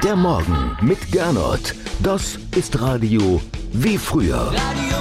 Der Morgen mit Gernot. Das ist Radio wie früher. Radio